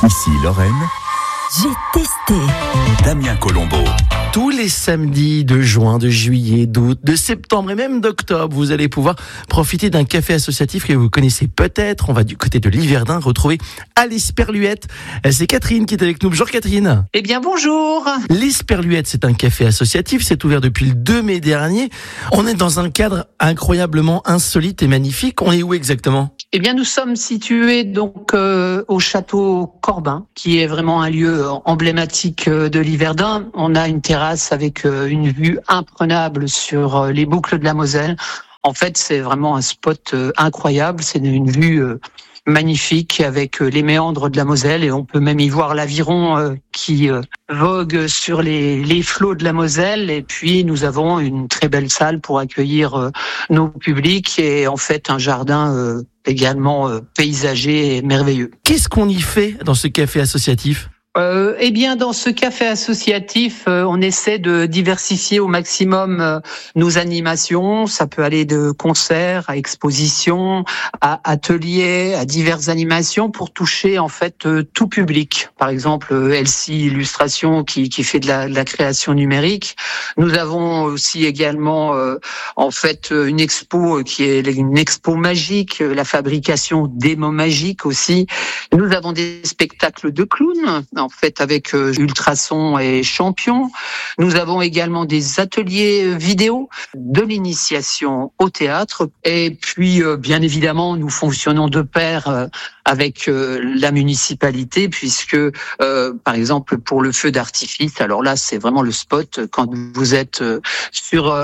Ici Lorraine, J'ai testé. Damien Colombo. Tous les samedis de juin, de juillet, d'août, de septembre et même d'octobre, vous allez pouvoir profiter d'un café associatif que vous connaissez peut-être. On va du côté de Liverdun retrouver l'Esperluette. C'est Catherine qui est avec nous. Bonjour Catherine. Eh bien bonjour. L'Esperluette, c'est un café associatif. C'est ouvert depuis le 2 mai dernier. On est dans un cadre incroyablement insolite et magnifique. On est où exactement ? Eh bien nous sommes situés donc au château Corbin, qui est vraiment un lieu emblématique de Liverdun. On a une terrasse avec une vue imprenable sur les boucles de la Moselle. En fait, c'est vraiment un spot incroyable. C'est une vue magnifique avec les méandres de la Moselle et on peut même y voir l'aviron qui vogue sur les flots de la Moselle. Et puis nous avons une très belle salle pour accueillir nos publics et en fait un jardin également paysager et merveilleux. Qu'est-ce qu'on y fait dans ce café associatif ? Eh bien, dans ce café associatif, on essaie de diversifier au maximum nos animations. Ça peut aller de concerts à expositions, à ateliers, à diverses animations pour toucher en fait tout public. Par exemple, Elsie Illustration qui fait de la création numérique. Nous avons aussi également en fait une expo qui est une expo magique, la fabrication d'émaux magiques aussi. Nous avons des spectacles de clowns. En fait, avec Ultrason et Champion. Nous avons également des ateliers vidéo, de l'initiation au théâtre. Et puis, bien évidemment, nous fonctionnons de pair avec la municipalité, puisque, par exemple, pour le feu d'artifice, alors là, c'est vraiment le spot. Quand vous êtes sur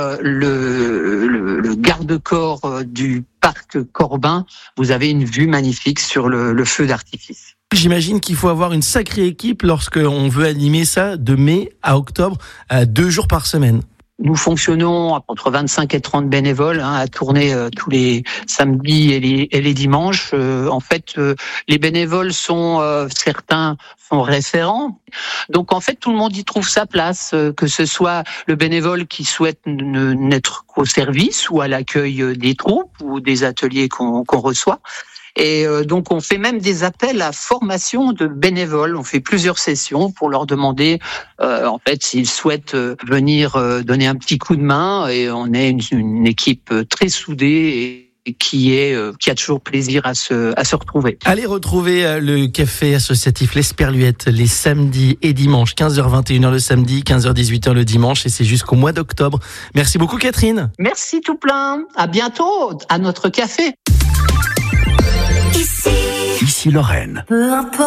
le garde-corps du parc Corbin, vous avez une vue magnifique sur le feu d'artifice. J'imagine qu'il faut avoir une sacrée équipe lorsqu'on veut animer ça de mai à octobre, 2 jours par semaine. Nous fonctionnons entre 25 et 30 bénévoles à tourner tous les samedis et les dimanches. En fait, les bénévoles sont certains sont référents. Donc en fait, tout le monde y trouve sa place, que ce soit le bénévole qui souhaite n'être qu'au service ou à l'accueil des troupes ou des ateliers qu'on reçoit. Et donc on fait même des appels à formation de bénévoles. On fait plusieurs sessions pour leur demander en fait s'ils souhaitent venir donner un petit coup de main. Et on est une équipe très soudée et qui a toujours plaisir à se retrouver. Allez retrouver le café associatif l'Esperluette les samedis et dimanches, 15h-21h le samedi, 15h-18h le dimanche, et c'est jusqu'au mois d'octobre. Merci beaucoup Catherine. Merci tout plein. À bientôt à notre café. Ici Lorraine. Peu importe.